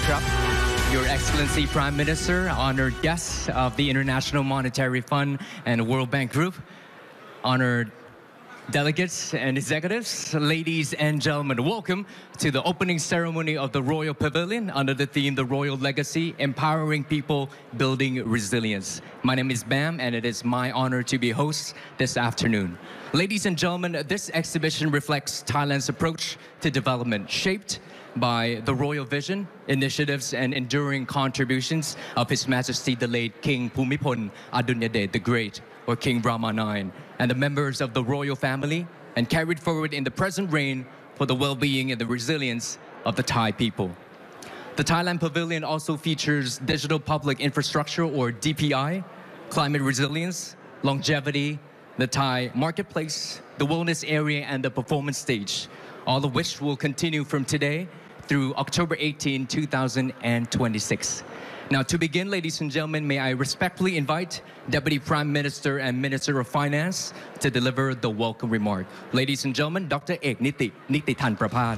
Krab, Your Excellency Prime Minister, honored guests of the International Monetary Fund and World Bank Group, honored delegates and executives, ladies and gentlemen, welcome to the opening ceremony of the Royal Pavilion under the theme The Royal Legacy, Empowering People, Building Resilience. My name is Bam, and it is my honor to be host this afternoon. Ladies and gentlemen, this exhibition reflects Thailand's approach to development, shaped by the royal vision, initiatives, and enduring contributions of His Majesty the late King Bhumibol Adulyadej the Great, or King Rama IX, and the members of the royal family, and carried forward in the present reign for the well-being and the resilience of the Thai people. The Thailand Pavilion also features digital public infrastructure, or DPI, climate resilience, longevity, the Thai marketplace, the wellness area, and the performance stage, all of which will continue from today through October 18, 2026. Now, to begin, ladies and gentlemen, may I respectfully invite Deputy Prime Minister and Minister of Finance to deliver the welcome remark. Ladies and gentlemen, Dr. Ek Nitithan Prapad.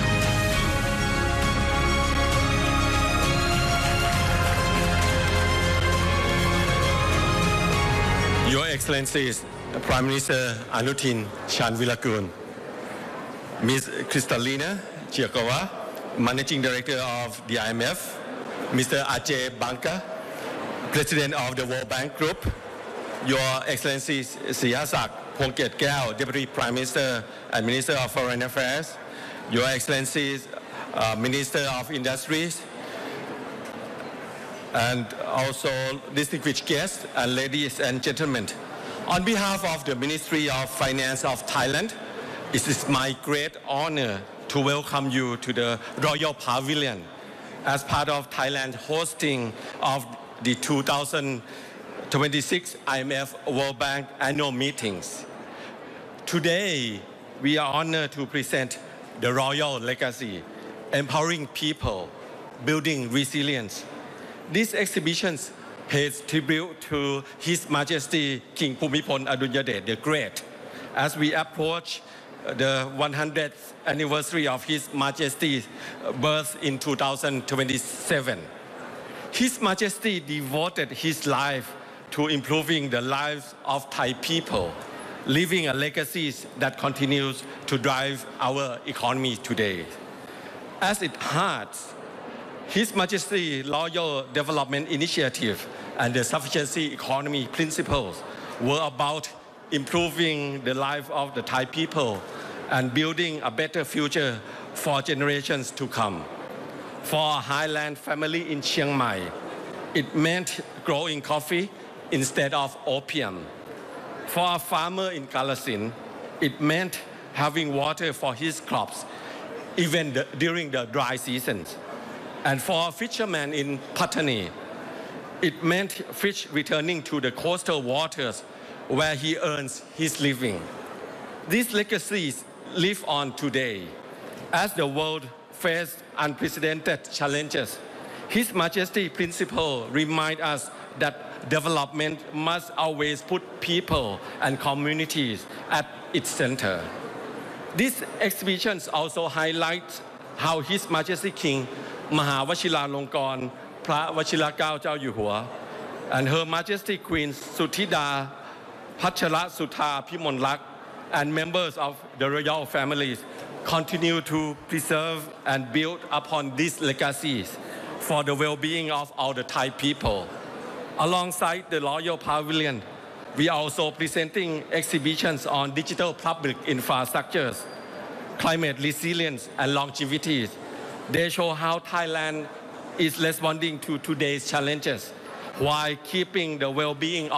Your Excellencies, Prime Minister Anutin Charnvirakul, Ms. Kristalina Chiakawa, Managing Director of the IMF, Mr. Ajay Banka, President of the World Bank Group, Your Excellencies Siyasak Phongket Keo, Deputy Prime Minister and Minister of Foreign Affairs, Your Excellencies Minister of Industries, and also distinguished guests and ladies and gentlemen. On behalf of the Ministry of Finance of Thailand, it is my great honor to welcome you to the Royal Pavilion as part of Thailand's hosting of the 2026 IMF World Bank annual meetings. Today, we are honored to present the Royal Legacy, Empowering People, Building Resilience. This exhibition pays tribute to His Majesty King Bhumibol Adulyadej the Great as we approach the 100th anniversary of His Majesty's birth in 2027. His Majesty devoted his life to improving the lives of Thai people, leaving a legacy that continues to drive our economy today. As it hearts, His Majesty's Loyal Development Initiative and the Sufficiency Economy principles were about improving the life of the Thai people and building a better future for generations to come. For a highland family in Chiang Mai, it meant growing coffee instead of opium. For a farmer in Kalasin, it meant having water for his crops, even during the dry seasons. And for a fisherman in Pattani, it meant fish returning to the coastal waters where he earns his living. These legacies live on today. As the world faces unprecedented challenges, His Majesty's principle remind us that development must always put people and communities at its center. These exhibitions also highlight how His Majesty King Mahawachiralongkorn พระวชิรเกล้าเจ้าอยู่หัว and Her Majesty Queen Suthida Pachara Phimolrak and members of the royal families continue to preserve and build upon these legacies for the well-being of all the Thai people. Alongside the Royal Pavilion, we are also presenting exhibitions on digital public infrastructures, climate resilience, and longevity. They show how Thailand is responding to today's challenges while keeping the well-being